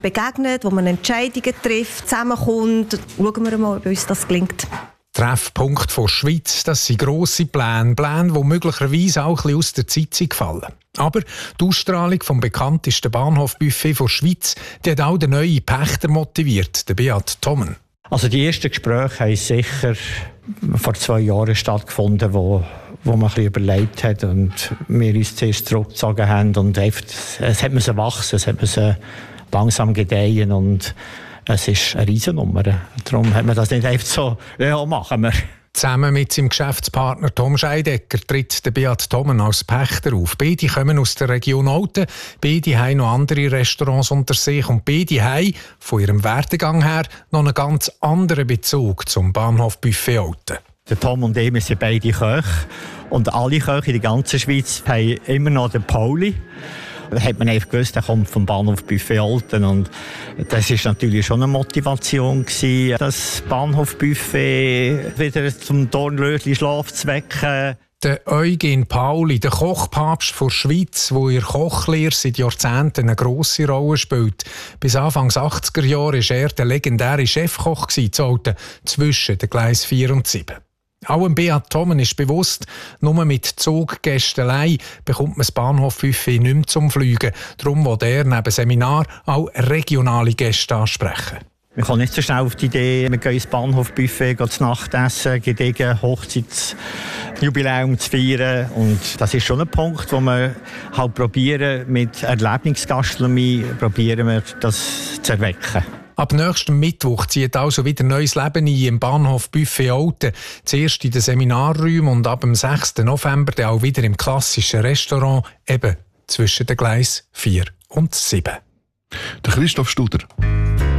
begegnet, wo man Entscheidungen trifft, zusammenkommt. Schauen wir mal, ob uns das gelingt. Treffpunkt von Schweiz, das sind grosse Pläne, die möglicherweise auch ein bisschen aus der Zeit sind gefallen. Aber die Ausstrahlung vom bekanntesten Bahnhofbuffet der Schweiz, die hat auch den neuen Pächter motiviert, den Beat Tommen. Also die ersten Gespräche haben sicher vor 2 Jahren stattgefunden, wo man ein bisschen überlegt hat und wir uns zuerst zurückgezogen haben und einfach, es hat müssen wachsen, es hat müssen langsam gedeihen und es ist eine Riesennummer. Darum hat man das nicht einfach so, ja, machen wir. Zusammen mit seinem Geschäftspartner Tom Scheidecker tritt der Beat Tommen als Pächter auf. Beide kommen aus der Region Olten, beide haben noch andere Restaurants unter sich und beide haben von ihrem Werdegang her noch einen ganz anderen Bezug zum Bahnhof Buffet Olten. Der Tom und ich, wir sind beide Köche und alle Köche in der ganzen Schweiz haben immer noch den Pauli. Da hat man einfach gewusst, er kommt vom Bahnhof Buffet Olten und das war natürlich schon eine Motivation gewesen, das Bahnhof Buffet wieder zum Dornröschen Schlaf zu wecken. Der Eugen Pauli, der Kochpapst der Schweiz, der in der Kochlehre seit Jahrzehnten eine grosse Rolle spielt. Bis Anfangs 80er Jahre war er der legendäre Chefkoch zu Olten, zwischen den Gleis 4 und 7. Auch dem Beat Tommen ist bewusst, nur mit Zuggästen allein bekommt man das Bahnhofbuffet nicht mehr zum Fliegen. Darum will er neben Seminar auch regionale Gäste ansprechen. Wir kommen nicht so schnell auf die Idee, wir gehen ins Bahnhofbuffet, gehen zu Nacht essen, gediegen Hochzeitsjubiläum zu feiern. Und das ist schon ein Punkt, wo wir halt probieren, mit Erlebnisgastronomie probieren wir das zu erwecken. Ab nächstem Mittwoch zieht also wieder neues Leben ein im Bahnhof Buffet Olten. Zuerst in den Seminarräumen und ab dem 6. November dann auch wieder im klassischen Restaurant, eben zwischen den Gleis 4 und 7. Der Christoph Studer.